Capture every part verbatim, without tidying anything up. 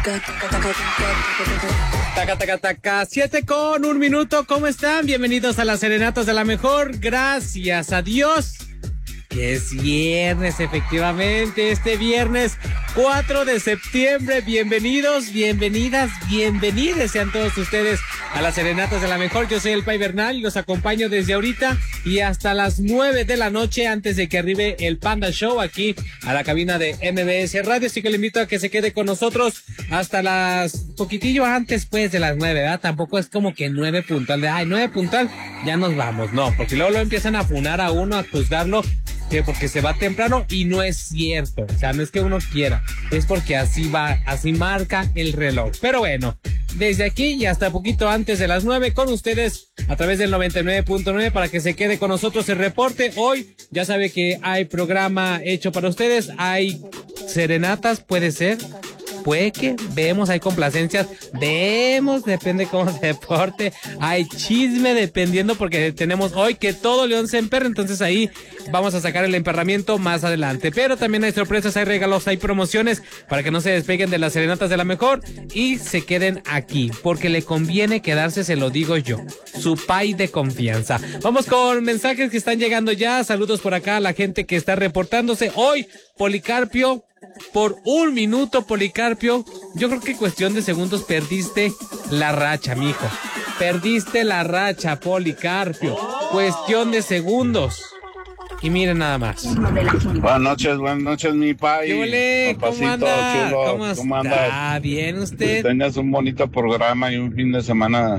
Taca, taca, taca, siete con un minuto, ¿cómo están? Bienvenidos a las Serenatas de la Mejor, gracias a Dios. Que es viernes, efectivamente, este viernes cuatro de septiembre, bienvenidos, bienvenidas, bienvenidos sean todos ustedes a las Serenatas de la Mejor. Yo soy el Pai Bernal y los acompaño desde ahorita y hasta las nueve de la noche antes de que arribe el Panda Show aquí a la cabina de M B S Radio, así que le invito a que se quede con nosotros hasta las, poquitillo antes pues de las nueve, ¿verdad? Tampoco es como que nueve puntual, de ay, nueve puntual, ya nos vamos, no, porque luego lo empiezan a funar a uno, a juzgarlo, que porque se va temprano y no es cierto, o sea, no es que uno quiera, es porque así va, así marca el reloj. Pero bueno, desde aquí y hasta poquito antes de las nueve con ustedes a través del noventa y nueve punto nueve para que se quede con nosotros el reporte. Hoy ya sabe que hay programa hecho para ustedes, hay serenatas, puede ser, puede que vemos, hay complacencias, vemos, depende cómo se porte, hay chisme dependiendo porque tenemos hoy que todo León se emperra, entonces ahí vamos a sacar el emperramiento más adelante, pero también hay sorpresas, hay regalos, hay promociones para que no se despeguen de las Serenatas de la Mejor y se queden aquí, porque le conviene quedarse, se lo digo yo, su pai de confianza. Vamos con mensajes que están llegando ya, saludos por acá a la gente que está reportándose. Hoy, Policarpio, por un minuto, Policarpio, yo creo que cuestión de segundos perdiste la racha, mijo. Perdiste la racha, Policarpio. Cuestión de segundos. Y miren nada más. Buenas noches, buenas noches, mi pai. ¿Qué ole? ¿Cómo anda? Chulo. ¿Cómo, ¿Cómo anda? Ah, bien usted. Que tengas un bonito programa y un fin de semana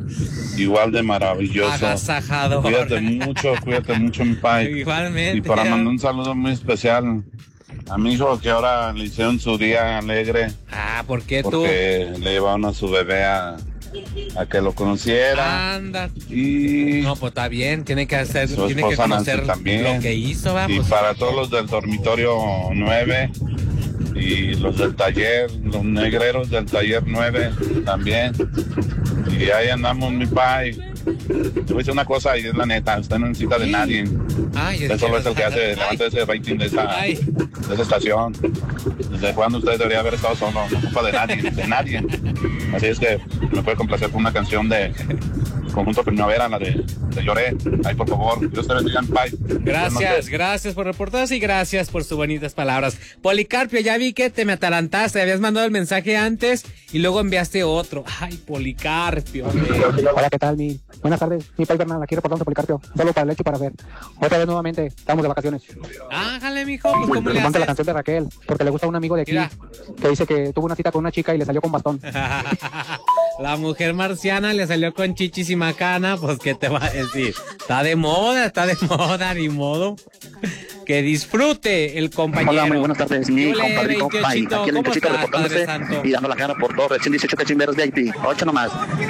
igual de maravilloso. Agasajador. Cuídate mucho, cuídate mucho, mi pai. Igualmente. Y para mandar un saludo muy especial a mi hijo que ahora le hicieron su día alegre. Ah, ¿por qué tú? Porque le llevaron a su bebé a, a que lo conociera. Anda. Y no, pues está bien, tiene que hacer, su tiene que conocer también. Lo que hizo, vamos. Y para todos los del dormitorio nueve y los del taller, los negreros del taller nueve también. Y ahí andamos, mi pai. Te voy a decir una cosa y es la neta, usted no necesita de nadie. Ay, usted solo es el que hace, levanta ese rating de esa, de esa estación. Desde cuando usted debería haber estado solo, no ocupa de nadie, de nadie. Así es que me puede complacer con una canción de Conjunto Primavera, la de, de Lloré. Ay, por favor, Dios te bendiga, pai. Gracias, gracias por reportarse y gracias por sus bonitas palabras. Policarpio, ya vi que te me atalantaste, habías mandado el mensaje antes y luego enviaste otro. Ay, Policarpio. Hola, ¿qué tal? Mi... Buenas tardes, mi pai Bernal, aquí reportando Policarpio. Solo para el hecho y para ver. Otra vez nuevamente, estamos de vacaciones. Ájale, mijo, pues ¿cómo le haces? la canción de Raquel, porque le gusta a un amigo de aquí. Mira. Que dice que tuvo una cita con una chica y le salió con bastón. La mujer marciana le salió con chichis y macana, pues ¿qué te va a decir? Está de moda, está de moda, ni modo. Que disfrute el compañero. Hola, muy buenas tardes, mi compadrito Pai. Aquí en el Cachito reportándose y dando la cara por todo. Recién dieciocho cachimberos V I P. Ocho nomás.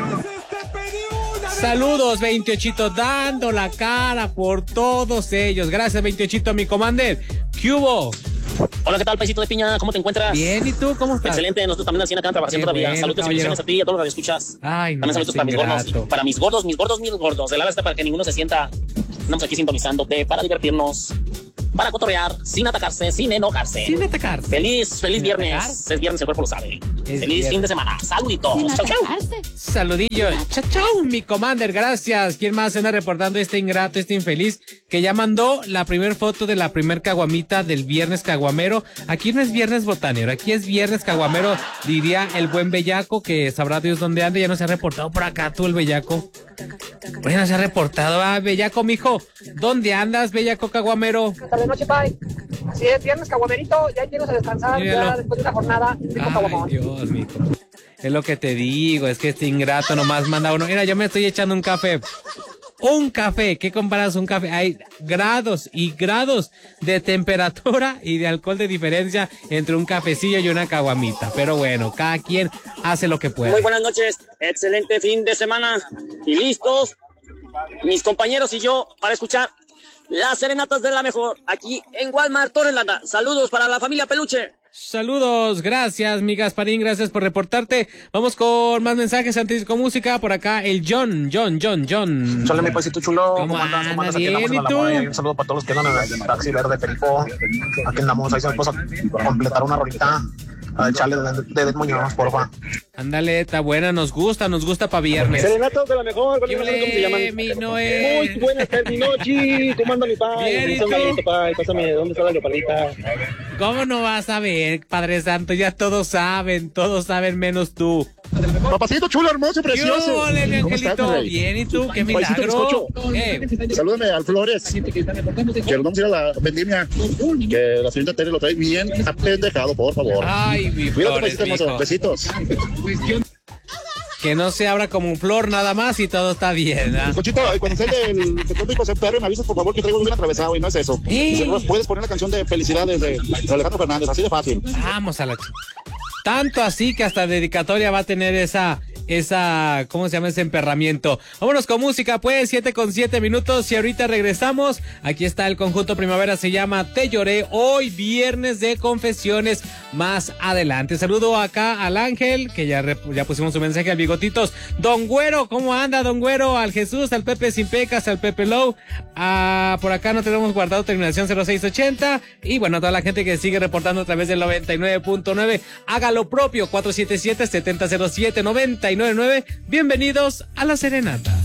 Saludos, veintiocho, dando la cara por todos ellos. Gracias, veintiocho, mi commander. ¿Qué hubo? Hola, ¿qué tal, paisito de piña? ¿Cómo te encuentras? Bien, ¿y tú? ¿Cómo estás? Excelente, nosotros también así acá trabajando todavía. Bueno, saludos y bendiciones a ti y a todos los que escuchas. Ay, no, también saludos para mis gordos, para mis gordos, mis gordos, mis gordos. De la está para que ninguno se sienta. Estamos aquí sintonizándote para divertirnos, para cotorrear, sin atacarse, sin enojarse. Sin atacarse. Feliz, feliz sin viernes. Atacarse. Es viernes, el cuerpo lo sabe. Es feliz viernes. fin de semana. Saluditos. Chau, chau. Saludillo. Chau, chau, mi commander. Gracias. ¿Quién más anda reportando este ingrato, este infeliz? Que ya mandó la primer foto de la primer caguamita del viernes caguamero. Aquí no es viernes botanero, aquí es viernes caguamero, diría el buen bellaco, que sabrá Dios dónde anda. Ya no se ha reportado por acá tú, el bellaco. Bueno, no se ha reportado. Ah, bellaco, mijo. ¿Dónde andas, bellaco caguamero? Buenas noches, pai. Así es, viernes caguamerito, ya llegas a descansar, Míralo. ya después de una jornada. Ay, Dios, mijo. Es lo que te digo, es que este ingrato nomás manda uno. Mira, yo me estoy echando un café. Un café, ¿qué comparas un café? Hay grados y grados de temperatura y de alcohol de diferencia entre un cafecillo y una caguamita. Pero bueno, cada quien hace lo que puede. Muy buenas noches, excelente fin de semana y listos mis compañeros y yo para escuchar las serenatas de la mejor aquí en Walmart Torres Landa. Saludos para la familia Peluche. Saludos, gracias mi Gasparín, gracias por reportarte. Vamos con más mensajes antes con música. Por acá el John, John, John, John. Chale, mi paisito chulo. ¿Cómo, ¿Cómo andas? ¿Cómo andas? Aquí Bien, andamos en la moda, y un saludo para todos los que andan en el taxi verde Perico. Aquí andamos, ahí se vamos a completar una rolita al chale de, de Edith Muñoz, porfa. Ándale, está buena, nos gusta, nos gusta para viernes. Serenatos de la mejor, ¿cómo se llaman? Mi Noé. Muy buenas tardes, mi noche. ¿Cómo anda mi padre? Bien, ¿y tú? Pai, pásame, ¿dónde está la leoparita? ¿Cómo no vas a ver, Padre Santo? Ya todos saben, todos saben menos tú. Papacito chulo, hermoso, precioso. Hola, mi ¿Cómo angelito. estás, Bien, ¿y tú? ¡Qué Paisito milagro! ¿Qué? Salúdame al Flores. Que nos vamos a ir a la vendimia. Que la señorita Tere lo trae bien apendejado, por favor. Ay, mi Cuídate, Flores, paisito hermoso. mijo. Besitos. Que no se abra como un flor nada más y todo está bien, ¿ah? Conchito, cuando esté del sector José Perry, me avisas por favor que traigo bien atravesado y no es eso. ¿Eh? Y si puedes poner la canción de Felicidades de, de Alejandro Fernández, así de fácil. Vamos a la ch... Tanto así que hasta dedicatoria va a tener esa, esa, ¿cómo se llama? Ese emperramiento. Vámonos con música, pues, siete con siete minutos y ahorita regresamos. Aquí está el conjunto Primavera, se llama Te Lloré, hoy viernes de confesiones, más adelante. Saludo acá al Ángel, que ya, rep, ya pusimos su mensaje, al Bigotitos. Don Güero, ¿cómo anda, Don Güero? Al Jesús, al Pepe Sin Pecas, al Pepe Low. Ah, por acá no tenemos guardado terminación cero seis ochenta. Y bueno, toda la gente que sigue reportando a través del noventa y nueve punto nueve, haga lo propio, cuatro siete siete, siete cero cero siete, nueve nueve nueve. Bienvenidos a La Serenata.